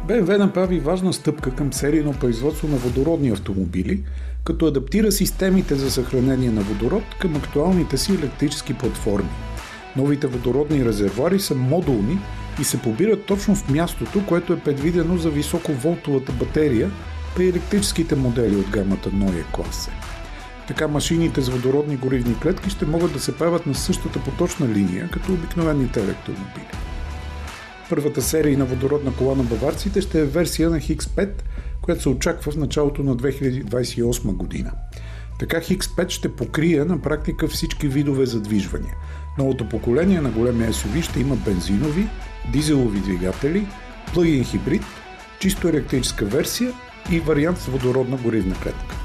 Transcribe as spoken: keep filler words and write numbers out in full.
Бе Ем Ве направи важна стъпка към серийно производство на водородни автомобили, като адаптира системите за съхранение на водород към актуалните си електрически платформи. Новите водородни резервоари са модулни и се побират точно в мястото, което е предвидено за високоволтовата батерия при електрическите модели от гамата Neue Klasse. Така машините с водородни горивни клетки ще могат да се правят на същата поточна линия, като обикновените електромобили. Първата серийна водородна кола на баварците ще е версия на Хикс пет, която се очаква в началото на две хиляди двадесет и осма година. Така Хикс пет ще покрие на практика всички видове задвижвания. Новото поколение на големи Ес Ю Ви ще има бензинови, дизелови двигатели, плъг-ин хибрид, чисто електрическа версия и вариант с водородна горивна клетка.